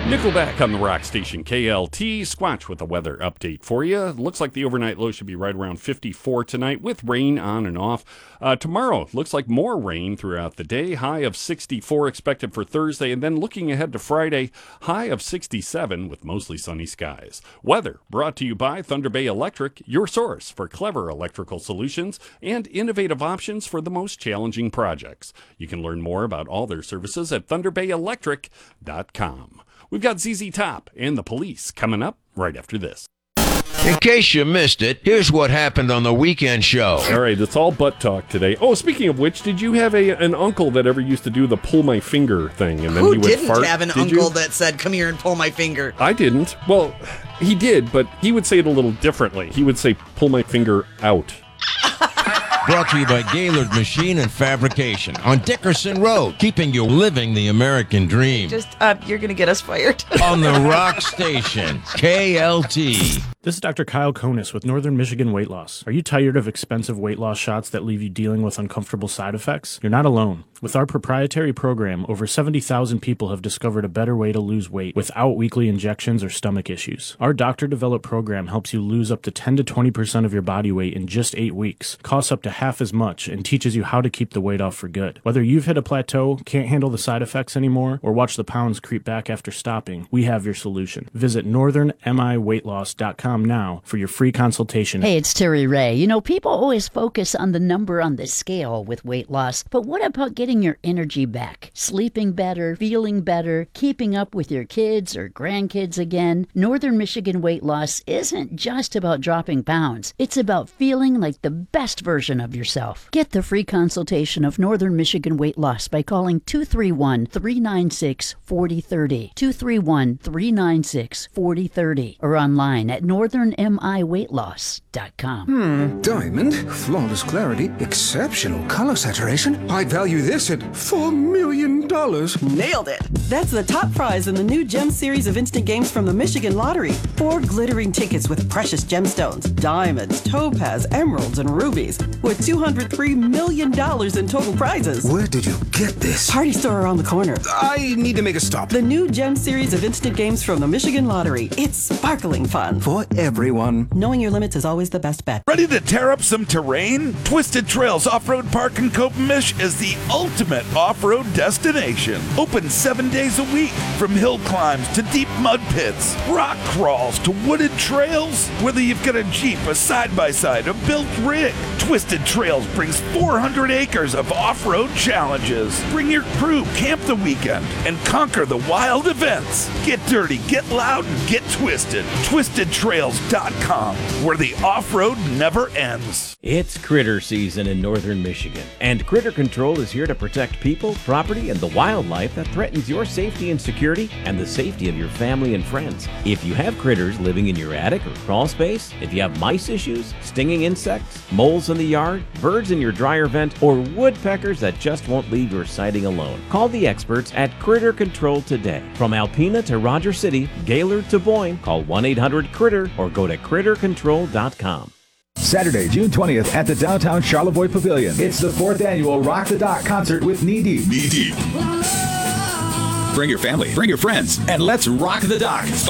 Nickelback on the rock station KLT. Squatch with a weather update for you. Looks like the overnight low should be right around 54 tonight with rain on and off. Tomorrow, looks like more rain throughout the day. High of 64 expected for Thursday. And then looking ahead to Friday, high of 67 with mostly sunny skies. Weather brought to you by Thunder Bay Electric, your source for clever electrical solutions and innovative options for the most challenging projects. You can learn more about all their services at thunderbayelectric.com. We've got ZZ Top and the Police coming up right after this. In case you missed it, here's what happened on the weekend show. All right, it's all butt talk today. Oh, speaking of which, did you have an uncle that ever used to do the pull my finger thing? And then Who he would didn't fart? have an uncle that said, come here and pull my finger? I didn't. Well, he did, but he would say it a little differently. He would say, pull my finger out. Brought to you by Gaylord Machine and Fabrication on Dickerson Road, keeping you living the American dream. Just, you're going to get us fired. On the rock station, KLT. This is Dr. Kyle Konis with Northern Michigan Weight Loss. Are you tired of expensive weight loss shots that leave you dealing with uncomfortable side effects? You're not alone. With our proprietary program, over 70,000 people have discovered a better way to lose weight without weekly injections or stomach issues. Our doctor-developed program helps you lose up to 10 to 20% of your body weight in just 8 weeks, costs up to half as much, and teaches you how to keep the weight off for good. Whether you've hit a plateau, can't handle the side effects anymore, or watch the pounds creep back after stopping, we have your solution. Visit northernmiweightloss.com now for your free consultation. Hey, it's Terry Ray. You know, people always focus on the number on the scale with weight loss, but what about getting your energy back? Sleeping better, feeling better, keeping up with your kids or grandkids again? Northern Michigan Weight Loss isn't just about dropping pounds. It's about feeling like the best version of yourself. Get the free consultation of Northern Michigan Weight Loss by calling 231-396-4030, 231-396-4030, or online at northernmiweightloss.com. Diamond, flawless clarity, exceptional color saturation. I'd value this at $4 million. Nailed it! That's the top prize in the new Gem series of instant games from the Michigan Lottery. 4 glittering tickets with precious gemstones, diamonds, topaz, emeralds, and rubies, with $203 million in total prizes. Where did you get this? Party store around the corner. I need to make a stop. The new Gem series of instant games from the Michigan Lottery. It's sparkling fun. For everyone. Knowing your limits is always the best bet. Ready to tear up some terrain? Twisted Trails Off-Road Park in Copenhagen is the ultimate off-road destination. Open 7 days a week, from hill climbs to deep mud pits, rock crawls to wooded trails. Whether you've got a Jeep, a side-by-side, a built rig, Twisted Trails brings 400 acres of off-road challenges. Bring your crew, camp the weekend, and conquer the wild events. Get dirty, get loud, and get twisted. TwistedTrails.com, where the off-road never ends. It's critter season in northern Michigan, and Critter Control is here to protect people, property, and the wildlife that threatens your safety and security and the safety of your family and friends. If you have critters living in your attic or crawl space, if you have mice issues, stinging insects, moles in the yard, birds in your dryer vent, or woodpeckers that just won't leave your siding alone, call the experts at Critter Control today. From Alpena to Rogers City, Gaylord to Boyne, call 1-800-CRITTER or go to CritterControl.com. Saturday, June 20th at the downtown Charlevoix Pavilion. It's the 4th annual Rock the Dock concert with Knee Deep. Knee Deep. Bring your family, bring your friends, and let's rock the dock.